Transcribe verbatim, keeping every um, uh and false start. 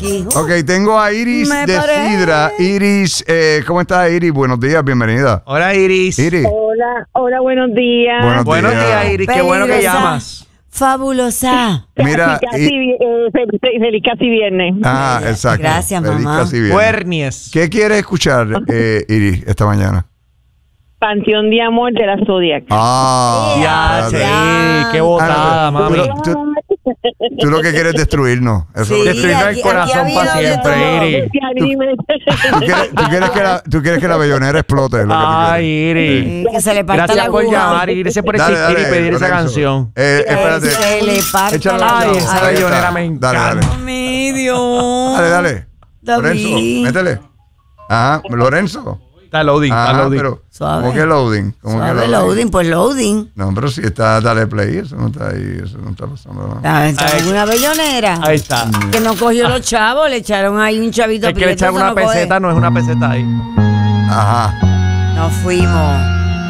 Ok, tengo a Iris Me de parece. Sidra. Iris, eh, ¿cómo estás, Iris? Buenos días, bienvenida. Hola, Iris. Iris. Hola, hola, buenos días. Buenos Buenos días. días, Iris. Qué bueno que Peligrosa. llamas. Fabulosa. Mira, casi, y- eh, feliz, feliz casi viernes. Ah, exacto. Gracias, Feliz mamá. casi bien. Cuernies. ¿Qué quieres escuchar, eh, Iris, esta mañana? Canción de amor de la Zodiac. Ah, Ya, espérate. sí, qué Ah, botada, no, mami. pero tú, tú lo que quieres es destruirnos. Eso Sí, es lo que- Destruirnos aquí- el corazón aquí ha habido para de siempre, todo. Iris. Que anime. ¿Tú quieres, tú quieres que la, tú quieres que la bellonera explote. Es lo que tú Ay, quieres. Iris. Sí, que se le parta Gracias la por aguja. llamar, Iris, por Dale, existir dale, y pedir esa Lorenzo. canción. Eh, espérate. Que se le parta Échala la Ay, abajo. esa Ahí está. bellonera me Dale, dale. encanta. Mi Dios. Dale, dale. David. Lorenzo, métele. Ajá, Lorenzo. Está loading, está Ajá, loading. pero Suave. ¿cómo que loading? ¿Cómo que Suave loading, pues loading. No, pero si está dale play, eso no está ahí, eso no está pasando nada. Ah, está Ay. una bellonera. Ahí está. Que no cogió los chavos, le echaron ahí un chavito. Es que le prieto, echan eso una no coge. peseta, no es una peseta ahí. Ajá. Nos fuimos.